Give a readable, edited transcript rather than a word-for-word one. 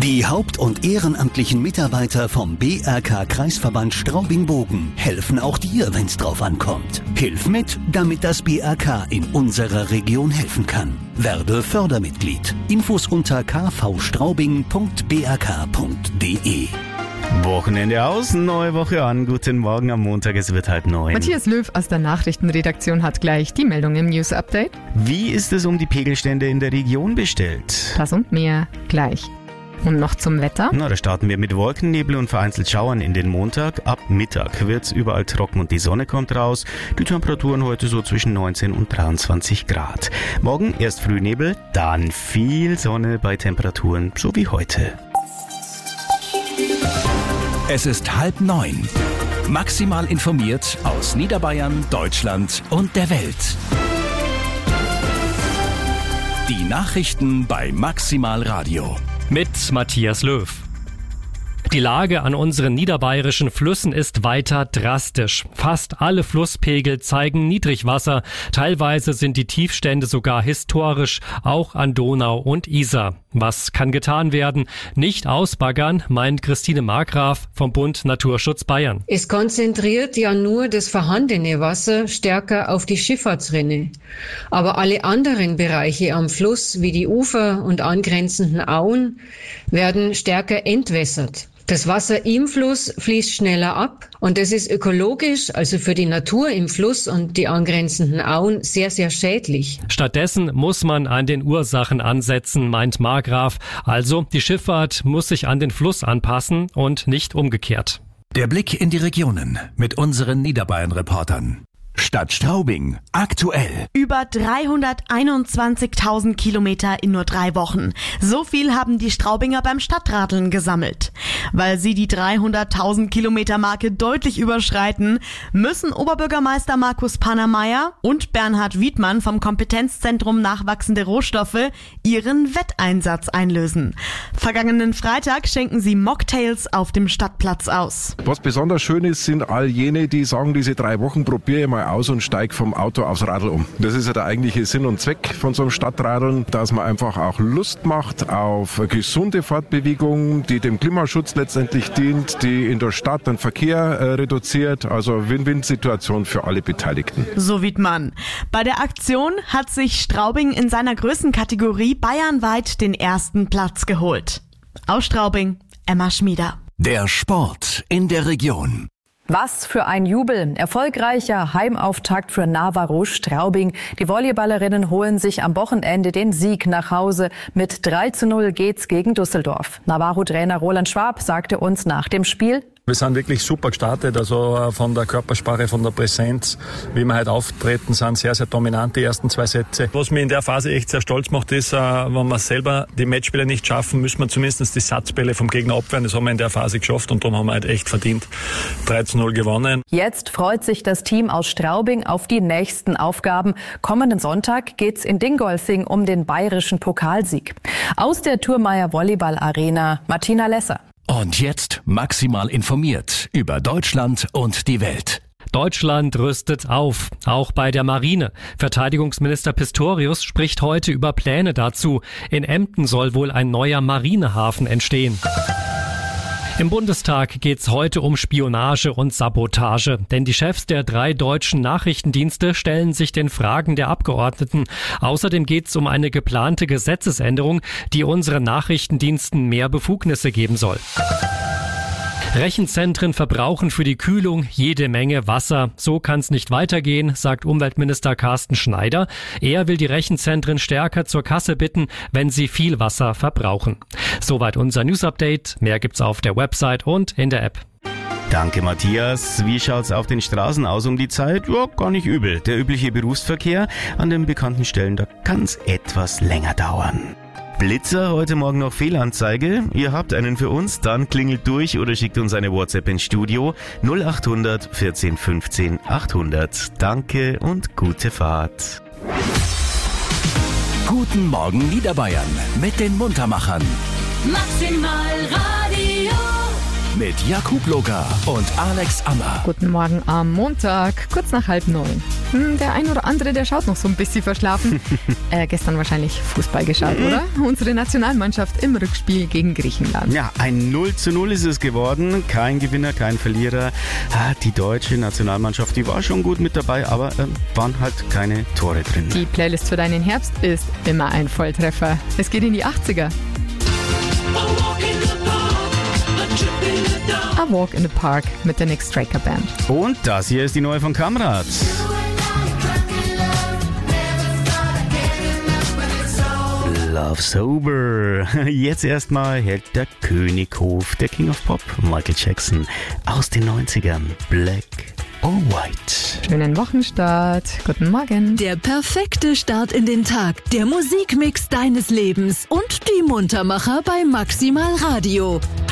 Die Haupt- und ehrenamtlichen Mitarbeiter vom BRK Kreisverband Straubing-Bogen helfen auch dir, wenn's drauf ankommt. Hilf mit, damit das BRK in unserer Region helfen kann. Werde Fördermitglied. Infos unter kvstraubing.brk.de. Wochenende aus, neue Woche an. Guten Morgen am Montag, es wird 8:30. Matthias Löw aus der Nachrichtenredaktion hat gleich die Meldung im News-Update. Wie ist es um die Pegelstände in der Region bestellt? Das und mehr gleich. Und noch zum Wetter. Da starten wir mit Wolkennebel und vereinzelt Schauern in den Montag. Ab Mittag wird's überall trocken und die Sonne kommt raus. Die Temperaturen heute so zwischen 19 und 23 Grad. Morgen erst Frühnebel, dann viel Sonne bei Temperaturen so wie heute. Es ist 8:30. Maximal informiert aus Niederbayern, Deutschland und der Welt. Die Nachrichten bei Maximal Radio. Mit Matthias Löw. Die Lage an unseren niederbayerischen Flüssen ist weiter drastisch. Fast alle Flusspegel zeigen Niedrigwasser. Teilweise sind die Tiefstände sogar historisch, auch an Donau und Isar. Was kann getan werden? Nicht ausbaggern, meint Christine Markgraf vom Bund Naturschutz Bayern. Es konzentriert ja nur das vorhandene Wasser stärker auf die Schifffahrtsrinne. Aber alle anderen Bereiche am Fluss, wie die Ufer und angrenzenden Auen, werden stärker entwässert. Das Wasser im Fluss fließt schneller ab und das ist ökologisch, also für die Natur im Fluss und die angrenzenden Auen, sehr, sehr schädlich. Stattdessen muss man an den Ursachen ansetzen, meint Markgraf. Also die Schifffahrt muss sich an den Fluss anpassen und nicht umgekehrt. Der Blick in die Regionen mit unseren Niederbayern-Reportern. Stadt Straubing, aktuell. Über 321.000 Kilometer in nur 3 Wochen. So viel haben die Straubinger beim Stadtradeln gesammelt. Weil sie die 300.000 Kilometer Marke deutlich überschreiten, müssen Oberbürgermeister Markus Pannermeier und Bernhard Wiedmann vom Kompetenzzentrum Nachwachsende Rohstoffe ihren Wetteinsatz einlösen. Vergangenen Freitag schenken sie Mocktails auf dem Stadtplatz aus. Was besonders schön ist, sind all jene, die sagen, diese 3 Wochen probiere ich mal aus und steige vom Auto aufs Radl um. Das ist ja der eigentliche Sinn und Zweck von so einem Stadtradeln, dass man einfach auch Lust macht auf eine gesunde Fortbewegung, die dem Klimaschutz letztendlich dient, die in der Stadt den Verkehr reduziert. Also Win-Win-Situation für alle Beteiligten. So Wiedmann. Bei der Aktion hat sich Straubing in seiner Größenkategorie bayernweit den ersten Platz geholt. Aus Straubing, Emma Schmieder. Der Sport in der Region. Was für ein Jubel. Erfolgreicher Heimauftakt für Navarro Straubing. Die Volleyballerinnen holen sich am Wochenende den Sieg nach Hause. Mit 3:0 geht's gegen Düsseldorf. Navarro-Trainer Roland Schwab sagte uns nach dem Spiel: Wir sind wirklich super gestartet, also von der Körpersprache, von der Präsenz, wie wir heute auftreten, sind sehr, sehr dominant die ersten 2 Sätze. Was mich in der Phase echt sehr stolz macht, ist, wenn wir selber die Matchbälle nicht schaffen, müssen wir zumindest die Satzbälle vom Gegner abwehren. Das haben wir in der Phase geschafft und darum haben wir halt echt verdient 3:0 gewonnen. Jetzt freut sich das Team aus Straubing auf die nächsten Aufgaben. Kommenden Sonntag geht's in Dingolfing um den bayerischen Pokalsieg. Aus der Thurmeier Volleyball Arena, Martina Lesser. Und jetzt maximal informiert über Deutschland und die Welt. Deutschland rüstet auf, auch bei der Marine. Verteidigungsminister Pistorius spricht heute über Pläne dazu. In Emden soll wohl ein neuer Marinehafen entstehen. Im Bundestag geht's heute um Spionage und Sabotage, denn die Chefs der 3 deutschen Nachrichtendienste stellen sich den Fragen der Abgeordneten. Außerdem geht's um eine geplante Gesetzesänderung, die unseren Nachrichtendiensten mehr Befugnisse geben soll. Rechenzentren verbrauchen für die Kühlung jede Menge Wasser. So kann's nicht weitergehen, sagt Umweltminister Carsten Schneider. Er will die Rechenzentren stärker zur Kasse bitten, wenn sie viel Wasser verbrauchen. Soweit unser News-Update. Mehr gibt's auf der Website und in der App. Danke, Matthias. Wie schaut's auf den Straßen aus um die Zeit? Ja, gar nicht übel. Der übliche Berufsverkehr an den bekannten Stellen, da kann's etwas länger dauern. Blitzer, heute Morgen noch Fehlanzeige. Ihr habt einen für uns, dann klingelt durch oder schickt uns eine WhatsApp ins Studio 0800 14 15 800. Danke und gute Fahrt. Guten Morgen Niederbayern mit den Muntermachern. Maximal Radio. mit Jakub Loga und Alex Ammer. Guten Morgen am Montag, kurz nach 8:30. Der ein oder andere, der schaut noch so ein bisschen verschlafen. Gestern wahrscheinlich Fußball geschaut, oder? Unsere Nationalmannschaft im Rückspiel gegen Griechenland. Ja, ein 0:0 ist es geworden. Kein Gewinner, kein Verlierer. Die deutsche Nationalmannschaft, die war schon gut mit dabei, aber waren halt keine Tore drin. Die Playlist für deinen Herbst ist immer ein Volltreffer. Es geht in die 80er. A Walk in the Park mit der Nick Straker Band. Und das hier ist die neue von Kamrat. Love Sober. Jetzt erstmal hält der Könighof, der King of Pop, Michael Jackson aus den 90ern. Black or White. Schönen Wochenstart. Guten Morgen. Der perfekte Start in den Tag. Der Musikmix deines Lebens und die Muntermacher bei Maximal Radio.